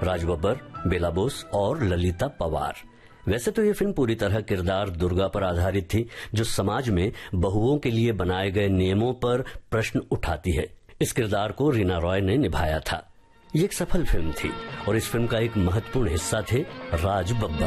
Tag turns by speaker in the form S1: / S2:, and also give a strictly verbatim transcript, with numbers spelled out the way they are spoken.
S1: राज बब्बर, बेला बोस और ललिता पवार। वैसे तो ये फिल्म पूरी तरह किरदार दुर्गा पर आधारित थी, जो समाज में बहुओं के लिए बनाए गए नियमों पर प्रश्न उठाती है। इस किरदार को रीना रॉय ने निभाया था। ये एक सफल फिल्म थी और इस फिल्म का एक महत्वपूर्ण हिस्सा थे राज बब्बर।